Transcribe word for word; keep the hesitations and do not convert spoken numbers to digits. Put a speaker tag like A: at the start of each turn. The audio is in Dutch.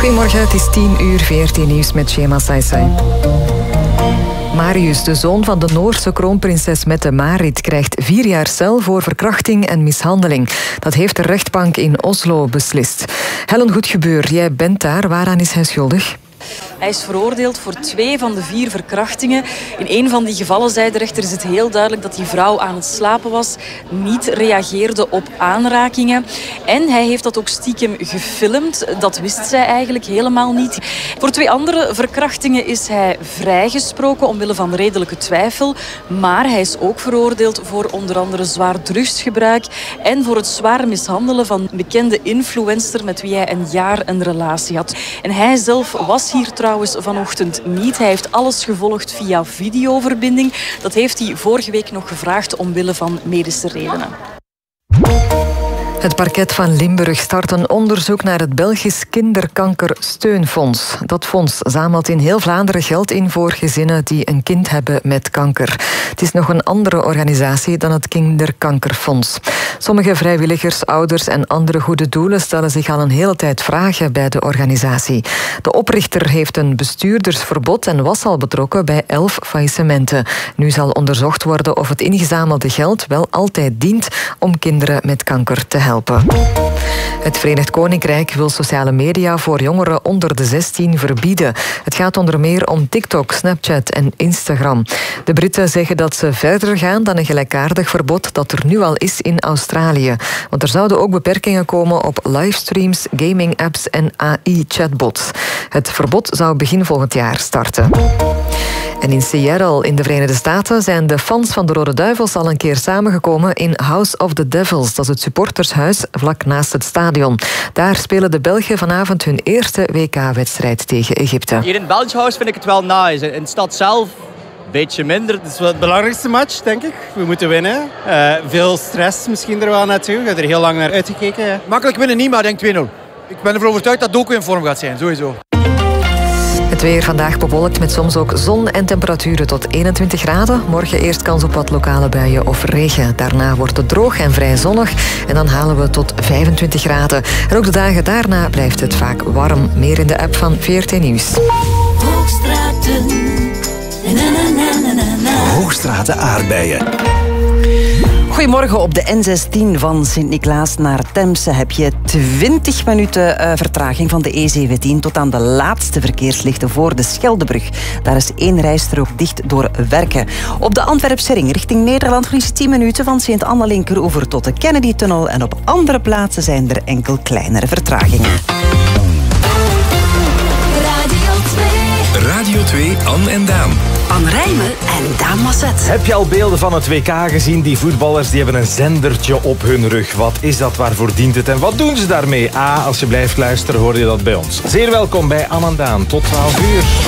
A: Goedemorgen, het is tien uur, V R T Nieuws met Shema Saisai. Marius, de zoon van de Noorse kroonprinses Mette Marit, krijgt vier jaar cel voor verkrachting en mishandeling. Dat heeft de rechtbank in Oslo beslist. Helen Goedgebeur, jij bent daar. Waaraan is hij schuldig?
B: Hij is veroordeeld voor twee van de vier verkrachtingen. In een van die gevallen, zei de rechter, is het heel duidelijk dat die vrouw aan het slapen was, niet reageerde op aanrakingen. En hij heeft dat ook stiekem gefilmd. Dat wist zij eigenlijk helemaal niet. Voor twee andere verkrachtingen is hij vrijgesproken omwille van redelijke twijfel. Maar hij is ook veroordeeld voor onder andere zwaar drugsgebruik en voor het zwaar mishandelen van een bekende influencer met wie hij een jaar een relatie had. En hij zelf was hier trouwens vanochtend niet. Hij heeft alles gevolgd via videoverbinding. Dat heeft hij vorige week nog gevraagd omwille van medische redenen.
A: Het parket van Limburg start een onderzoek naar het Belgisch Kinderkankersteunfonds. Dat fonds zamelt in heel Vlaanderen geld in voor gezinnen die een kind hebben met kanker. Het is nog een andere organisatie dan het Kinderkankerfonds. Sommige vrijwilligers, ouders en andere goede doelen stellen zich al een hele tijd vragen bij de organisatie. De oprichter heeft een bestuurdersverbod en was al betrokken bij elf faillissementen. Nu zal onderzocht worden of het ingezamelde geld wel altijd dient om kinderen met kanker te helpen. Het Verenigd Koninkrijk wil sociale media voor jongeren onder de zestien verbieden. Het gaat onder meer om TikTok, Snapchat en Instagram. De Britten zeggen dat ze verder gaan dan een gelijkaardig verbod dat er nu al is in Australië. Want er zouden ook beperkingen komen op livestreams, gaming-apps en A I-chatbots. Het verbod zou begin volgend jaar starten. En in Seattle, in de Verenigde Staten, zijn de fans van de Rode Duivels al een keer samengekomen in House of the Devils. Dat is het supportershuis vlak naast het stadion. Daar spelen de Belgen vanavond hun eerste W K-wedstrijd tegen Egypte.
C: Hier in het Belgisch House vind ik het wel nice. In de stad zelf een beetje minder.
D: Het is wel de belangrijkste match, denk ik. We moeten winnen. Uh, veel stress misschien er wel naartoe. Ik heb er heel lang naar uitgekeken. Ja.
E: Makkelijk winnen niet, maar ik denk twee nul. Ik ben ervan overtuigd dat Doku in vorm gaat zijn, sowieso.
A: Het weer vandaag bewolkt met soms ook zon en temperaturen tot eenentwintig graden. Morgen eerst kans op wat lokale buien of regen. Daarna wordt het droog en vrij zonnig. En dan halen we tot vijfentwintig graden. En ook de dagen daarna blijft het vaak warm. Meer in de app van V R T Nieuws.
F: Hoogstraten. Na, na, na, na, na.
G: Hoogstraten aardbeien.
H: Goedemorgen. Op de N zestien van Sint-Niklaas naar Temse heb je twintig minuten uh, vertraging van de E zeventien tot aan de laatste verkeerslichten voor de Scheldebrug. Daar is één rijstrook dicht door werken. Op de Antwerpse ring richting Nederland verlies je tien minuten van Sint-Anna-Linkeroever tot de Kennedy-tunnel en op andere plaatsen zijn er enkel kleinere vertragingen.
G: Radio twee, Anne en Daan.
F: Anne Rijmen en Daan Masset.
I: Heb je al beelden van het W K gezien? Die voetballers die hebben een zendertje op hun rug. Wat is dat? Waarvoor dient het? En wat doen ze daarmee? Ah, als je blijft luisteren hoor je dat bij ons. Zeer welkom bij Anne en Daan. Tot twaalf uur.